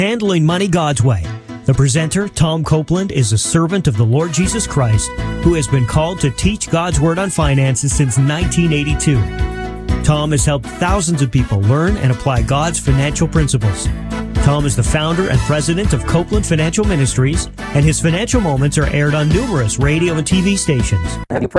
Handling Money God's Way. The presenter, Tom Copeland, is a servant of the Lord Jesus Christ who has been called to teach God's Word on finances since 1982. Tom has helped thousands of people learn and apply God's financial principles. Tom is the founder and president of Copeland Financial Ministries, and his financial moments are aired on numerous radio and TV stations. Have you prayed